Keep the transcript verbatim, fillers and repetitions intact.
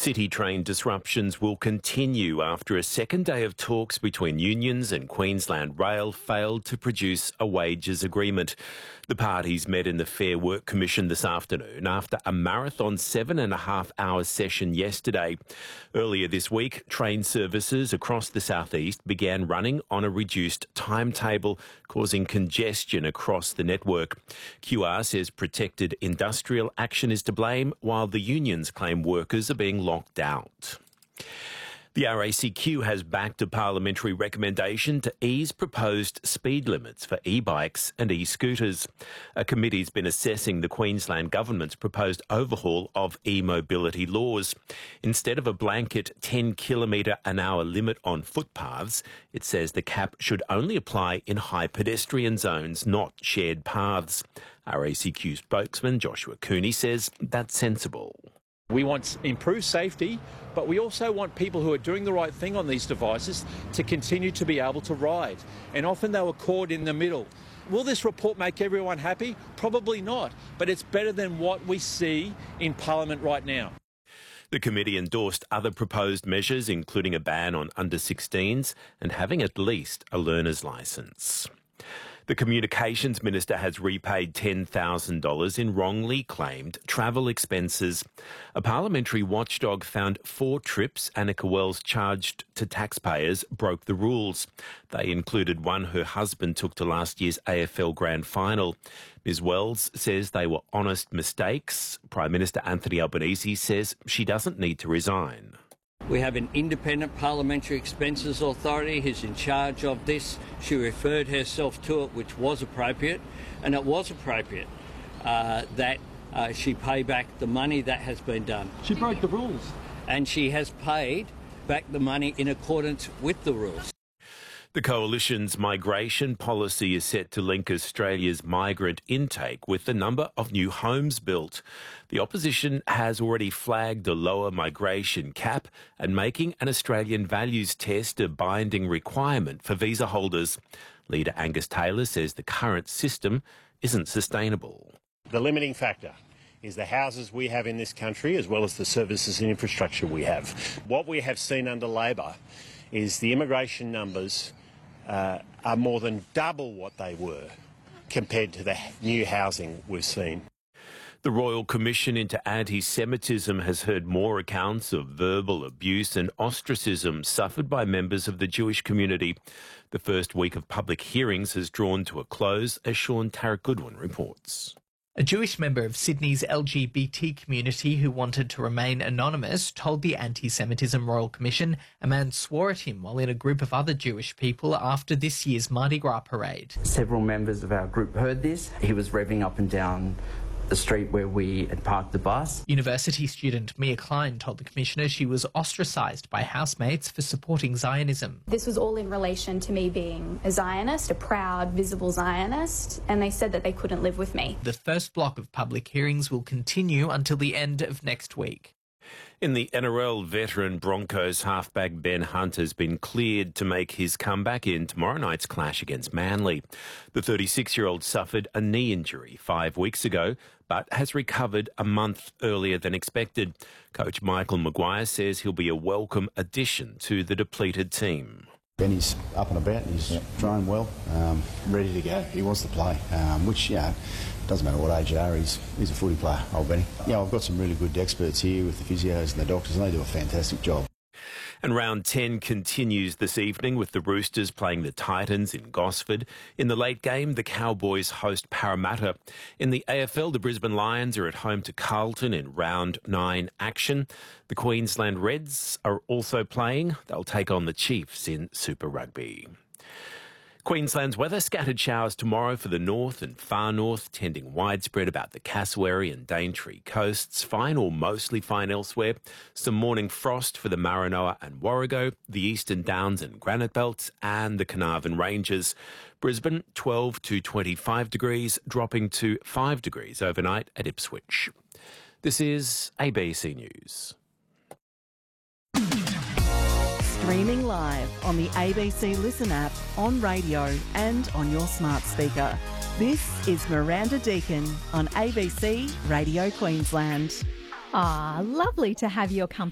City train disruptions will continue after a second day of talks between unions and Queensland Rail failed to produce a wages agreement. The parties met in the Fair Work Commission this afternoon after a marathon seven and a half hour session yesterday. Earlier this week, train services across the southeast began running on a reduced timetable, causing congestion across the network. Q R says protected industrial action is to blame, while the unions claim workers are being locked out. The R A C Q has backed a parliamentary recommendation to ease proposed speed limits for e-bikes and e-scooters. A committee's been assessing the Queensland Government's proposed overhaul of e-mobility laws. Instead of a blanket ten kilometre an hour limit on footpaths, it says the cap should only apply in high pedestrian zones, not shared paths. R A C Q spokesman Joshua Cooney says that's sensible. We want improved safety, but we also want people who are doing the right thing on these devices to continue to be able to ride. And often they were caught in the middle. Will this report make everyone happy? Probably not, but it's better than what we see in Parliament right now. The committee endorsed other proposed measures, including a ban on under sixteens and having at least a learner's licence. The Communications Minister has repaid ten thousand dollars in wrongly claimed travel expenses. A parliamentary watchdog found four trips Annika Wells charged to taxpayers broke the rules. They included one her husband took to last year's A F L Grand Final. Miz Wells says they were honest mistakes. Prime Minister Anthony Albanese says she doesn't need to resign. We have an independent parliamentary expenses authority who's in charge of this. She referred herself to it, which was appropriate, and it was appropriate uh, that uh, she pay back the money that has been done. She broke the rules. And she has paid back the money in accordance with the rules. The Coalition's migration policy is set to link Australia's migrant intake with the number of new homes built. The opposition has already flagged a lower migration cap and making an Australian values test a binding requirement for visa holders. Leader Angus Taylor says the current system isn't sustainable. The limiting factor is the houses we have in this country as well as the services and infrastructure we have. What we have seen under Labor is the immigration numbers Uh, are more than double what they were compared to the new housing we've seen. The Royal Commission into Anti-Semitism has heard more accounts of verbal abuse and ostracism suffered by members of the Jewish community. The first week of public hearings has drawn to a close, as Sean Tarrant-Goodwin reports. A Jewish member of Sydney's L G B T community who wanted to remain anonymous told the Anti-Semitism Royal Commission a man swore at him while in a group of other Jewish people after this year's Mardi Gras parade. Several members of our group heard this. He was revving up and down the street where we had parked the bus. University student Mia Klein told the Commissioner she was ostracised by housemates for supporting Zionism. This was all in relation to me being a Zionist, a proud, visible Zionist, and they said that they couldn't live with me. The first block of public hearings will continue until the end of next week. In the N R L, veteran Broncos halfback Ben Hunt has been cleared to make his comeback in tomorrow night's clash against Manly. The thirty-six-year-old suffered a knee injury five weeks ago, but has recovered a month earlier than expected. Coach Michael Maguire says he'll be a welcome addition to the depleted team. Benny's up and about, he's yep. trained well, um, ready to go. He wants to play, um, which, you know, doesn't matter what age you are, he's, he's a footy player, old Benny. You know, I've got some really good experts here with the physios and the doctors, and they do a fantastic job. And round ten continues this evening with the Roosters playing the Titans in Gosford. In the late game, the Cowboys host Parramatta. In the A F L, the Brisbane Lions are at home to Carlton in round nine action. The Queensland Reds are also playing. They'll take on the Chiefs in Super Rugby. Queensland's weather, scattered showers tomorrow for the north and far north, tending widespread about the Cassowary and Daintree coasts. Fine or mostly fine elsewhere. Some morning frost for the Maranoa and Warrego, the Eastern Downs and Granite Belts, and the Carnarvon Ranges. Brisbane, twelve to twenty-five degrees, dropping to five degrees overnight at Ipswich. This is A B C News. Streaming live on the A B C Listen app, on radio and on your smart speaker. This is Miranda Deacon on A B C Radio Queensland. Ah, lovely to have your company.